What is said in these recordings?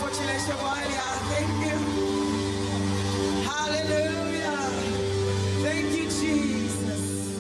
Thank you. Hallelujah. Thank you, Jesus.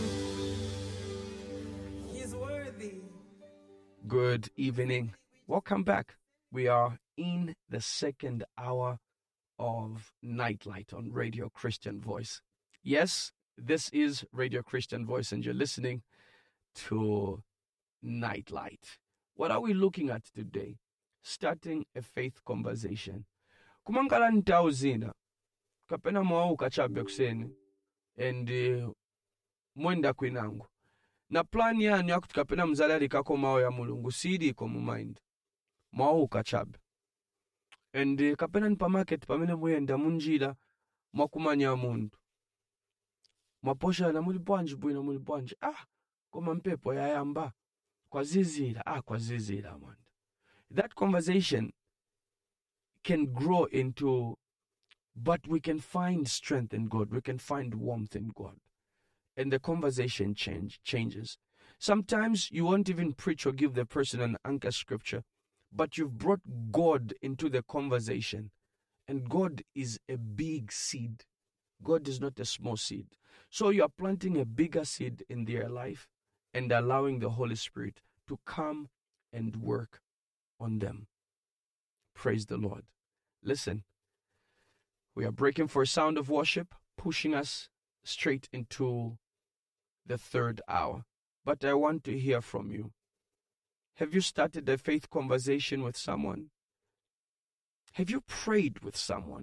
He's worthy. Good evening. Welcome back. We are in the second hour of Nightlight on Radio Christian Voice. Yes, this is Radio Christian Voice, and you're listening to Nightlight. What are we looking at today? Starting a faith conversation. Kumangala ntau zina. Kapena mwau kachabe kuseni. And mwenda kwinangu. Na plan yani yakuti kapena mzalari kako mao ya mulungu. Sidi iko mu mind. Mwau kachabe. And kapena nipa market pamene mwenda munjila. Mwakumanya mundu. Mwaposha na mulibwanji bwina mulibwanji. Koma mpepo ya yamba. Kwa zizira man. That conversation can grow into, but we can find strength in God. We can find warmth in God. And the conversation changes. Sometimes you won't even preach or give the person an anchor scripture, but you've brought God into the conversation. And God is a big seed. God is not a small seed. So you are planting a bigger seed in their life and allowing the Holy Spirit to come and work on them. Praise the Lord. Listen, we are breaking for a sound of worship, pushing us straight into the third hour. But I want to hear from you. Have you started a faith conversation with someone? Have you prayed with someone?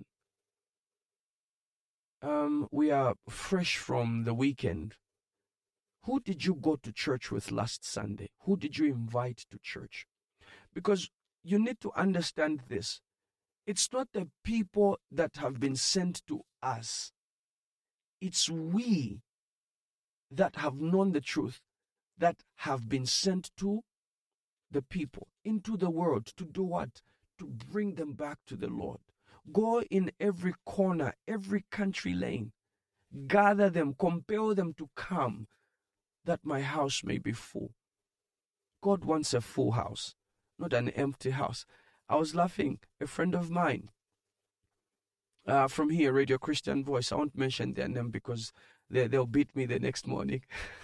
We are fresh from the weekend. Who did you go to church with last Sunday? Who did you invite to church? Because you need to understand this. It's not the people that have been sent to us. It's we that have known the truth that have been sent to the people, into the world, to do what? To bring them back to the Lord. Go in every corner, every country lane. Gather them, compel them to come, that my house may be full. God wants a full house, not an empty house. I was laughing. A friend of mine from here, Radio Christian Voice, I won't mention their name because they'll beat me the next morning.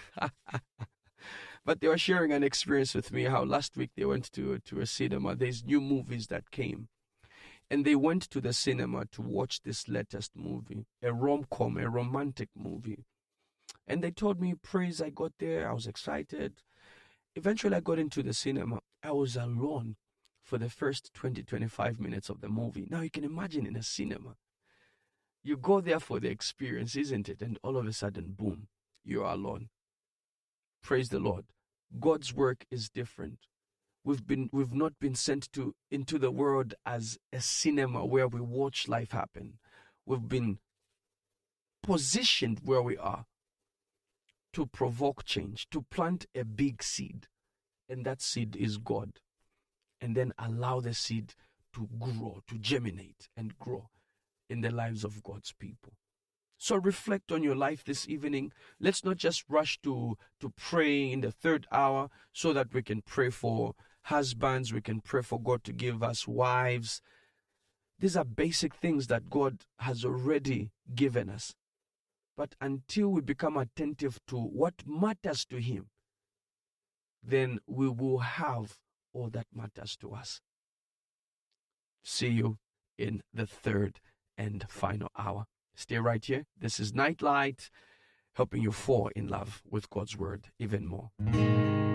But they were sharing an experience with me how last week they went to a cinema. There's new movies that came. And they went to the cinema to watch this latest movie, a rom-com, a romantic movie. And they told me, praise, I got there. I was excited. Eventually, I got into the cinema. I was alone for the first 20, 25 minutes of the movie. Now, you can imagine in a cinema. You go there for the experience, isn't it? And all of a sudden, boom, you're alone. Praise the Lord. God's work is different. We've not been sent into the world as a cinema where we watch life happen. We've been positioned where we are to provoke change, to plant a big seed. And that seed is God. And then allow the seed to grow, to germinate and grow in the lives of God's people. So reflect on your life this evening. Let's not just rush to pray in the third hour so that we can pray for husbands, we can pray for God to give us wives. These are basic things that God has already given us. But until we become attentive to what matters to Him, then we will have all that matters to us. See you in the third and final hour. Stay right here. This is Nightlight, helping you fall in love with God's Word even more.